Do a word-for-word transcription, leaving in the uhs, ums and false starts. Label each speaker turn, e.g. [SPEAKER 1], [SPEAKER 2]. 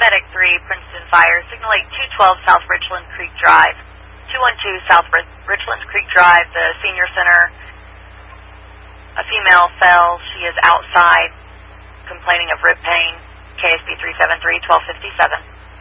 [SPEAKER 1] Medic three, Princeton Fire, signal eight two twelve South Richland Creek Drive. two one two South Richland Creek Drive, the senior center. A female fell. She is outside complaining of rib pain. K S B three seven three, twelve fifty-seven.